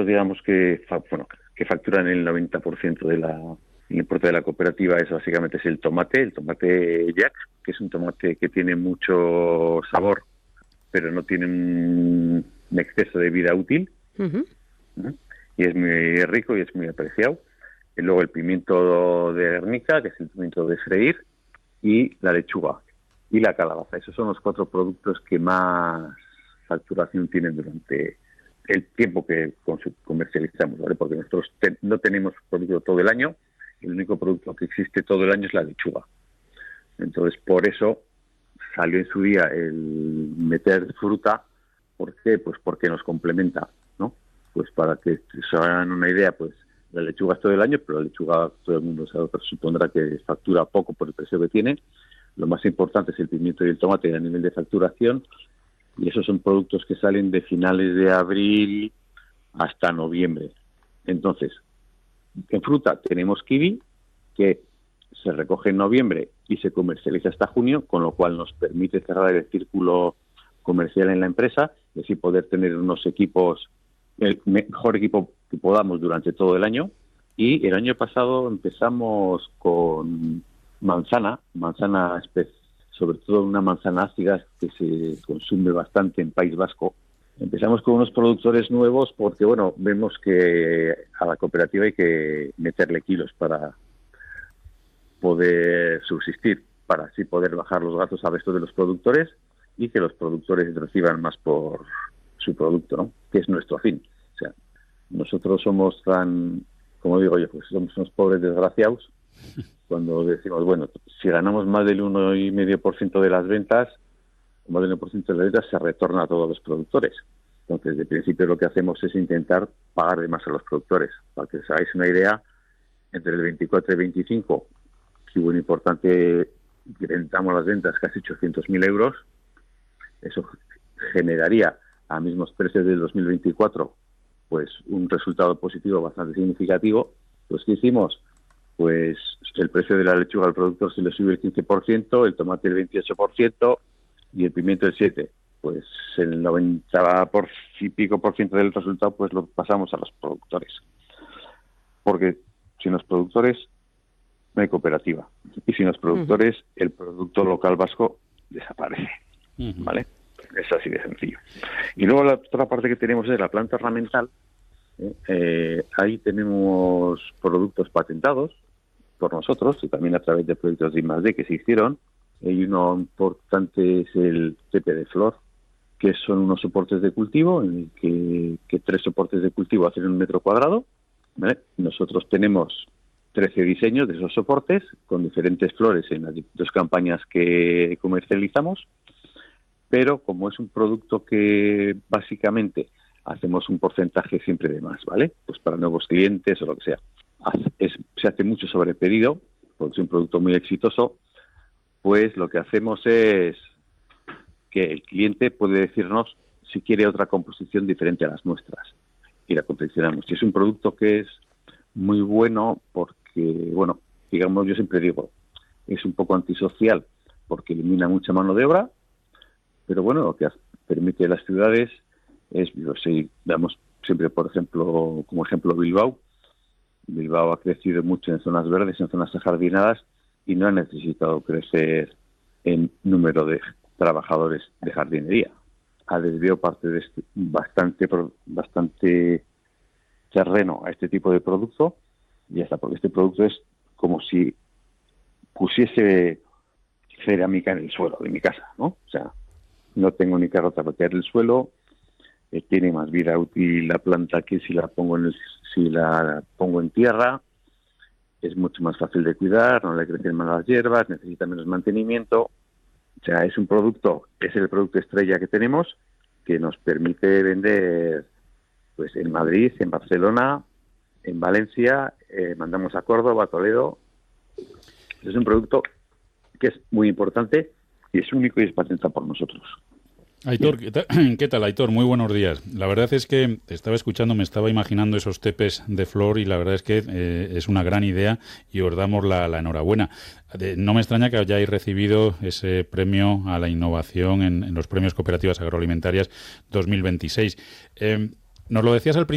digamos que facturan el 90% del importe de la cooperativa, es básicamente el tomate Jack, que es un tomate que tiene mucho sabor, pero no tiene un exceso de vida útil. Uh-huh. Y es muy rico y es muy apreciado. Y luego el pimiento de Guernica, que es el pimiento de freír, y la lechuga y la calabaza. Esos son los 4 productos que más facturación tienen durante el tiempo que comercializamos, ¿vale? Porque nosotros no tenemos producto todo el año, el único producto que existe todo el año es la lechuga. Entonces, por eso salió en su día el meter fruta. ¿Por qué? Pues porque nos complementa, ¿no? Pues para que se hagan una idea, pues la lechuga es todo el año, pero la lechuga todo el mundo supondrá que factura poco por el precio que tiene. Lo más importante es el pimiento y el tomate a nivel de facturación, y esos son productos que salen de finales de abril hasta noviembre. Entonces, en fruta tenemos kiwi, que se recoge en noviembre y se comercializa hasta junio, con lo cual nos permite cerrar el círculo comercial en la empresa y así poder tener unos equipos, el mejor equipo que podamos durante todo el año. Y el año pasado empezamos con manzana, sobre todo una manzana ácida que se consume bastante en País Vasco. Empezamos con unos productores nuevos porque, bueno, vemos que a la cooperativa hay que meterle kilos para poder subsistir, para así poder bajar los gastos al resto de los productores y que los productores reciban más por su producto, ¿no? Que es nuestro fin. O sea, nosotros somos tan, como digo yo, pues somos unos pobres desgraciados cuando decimos, bueno, si ganamos más del 1,5% de las ventas, más del 1% de las ventas se retorna a todos los productores. Entonces, de principio lo que hacemos es intentar pagar de más a los productores. Para que os hagáis una idea, entre el 24 y el 25, que hubo un importante, incrementamos las ventas casi 800.000 euros, eso generaría a mismos precios del 2024 pues un resultado positivo bastante significativo. Pues ¿qué hicimos? Pues el precio de la lechuga al productor se le sube el 15%, el tomate el 28% y el pimiento el 7%. Pues el 90% y pico por ciento del resultado pues lo pasamos a los productores. Porque sin los productores no hay cooperativa. Y sin los productores el producto local vasco desaparece. ¿Vale? Es así de sencillo. Y luego la otra parte que tenemos es la planta herramental. Ahí tenemos productos patentados por nosotros y también a través de proyectos de I+D que se hicieron. Hay uno importante, es el TP de flor, que son unos soportes de cultivo en el que 3 soportes de cultivo hacen 1 metro cuadrado, ¿vale? Nosotros tenemos 13 diseños de esos soportes con diferentes flores en las 2 campañas que comercializamos, pero como es un producto que básicamente hacemos un porcentaje siempre de más, ¿vale? Pues para nuevos clientes o lo que sea. Se hace mucho sobre pedido, porque es un producto muy exitoso, pues lo que hacemos es que el cliente puede decirnos si quiere otra composición diferente a las nuestras y la confeccionamos. Y es un producto que es muy bueno porque, bueno, digamos, yo siempre digo, es un poco antisocial porque elimina mucha mano de obra, pero bueno, lo que permite a las ciudades es, si damos siempre, por ejemplo, como ejemplo Bilbao. Bilbao ha crecido mucho en zonas verdes, en zonas ajardinadas, y no ha necesitado crecer en número de trabajadores de jardinería. Ha desviado parte de bastante terreno a este tipo de producto, y ya está, porque este producto es como si pusiese cerámica en el suelo de mi casa, ¿no? O sea, no tengo ni que rotapear el suelo, tiene más vida útil la planta que si la pongo en tierra, es mucho más fácil de cuidar, no le crecen más las hierbas, necesita menos mantenimiento. O sea, es el producto estrella que tenemos, que nos permite vender pues en Madrid, en Barcelona, en Valencia, mandamos a Córdoba, a Toledo. Es un producto que es muy importante y es único y es patentado por nosotros. Aitor, ¿qué tal, Aitor? Muy buenos días. La verdad es que te estaba escuchando, me estaba imaginando esos tepes de flor y la verdad es que es una gran idea y os damos la enhorabuena. No me extraña que hayáis recibido ese premio a la innovación en los premios Cooperativas Agroalimentarias 2026. Nos lo decías al principio.